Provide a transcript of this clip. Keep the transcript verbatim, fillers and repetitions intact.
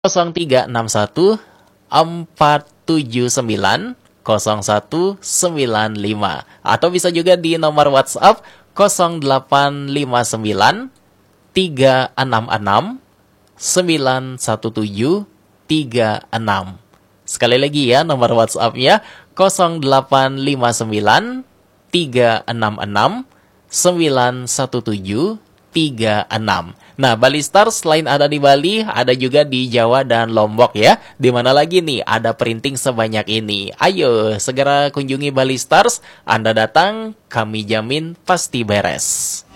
nol tiga enam satu empat tujuh sembilan nol satu sembilan lima, atau bisa juga di nomor WhatsApp nol delapan lima sembilan tiga enam enam sembilan satu tujuh tiga enam. Sekali lagi ya, nomor WhatsApp-nya nol delapan lima sembilan tiga enam enam sembilan satu tujuh tiga enam. Nah, Bali Stars selain ada di Bali, ada juga di Jawa dan Lombok ya. Di mana lagi nih ada printing sebanyak ini? Ayo, segera kunjungi Bali Stars. Anda datang, kami jamin pasti beres.